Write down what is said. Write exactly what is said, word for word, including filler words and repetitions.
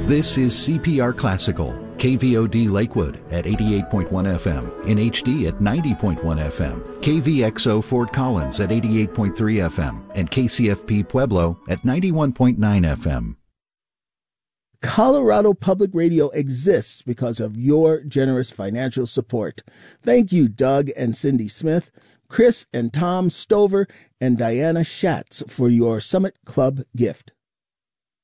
This is C P R Classical, K V O D Lakewood at eighty-eight point one F M, in H D at ninety point one F M, K V X O Fort Collins at eighty-eight point three F M, and K C F P Pueblo at ninety-one point nine F M. Colorado Public Radio exists because of your generous financial support. Thank you, Doug and Cindy Smith, Chris and Tom Stover, and Diana Schatz for your Summit Club gift.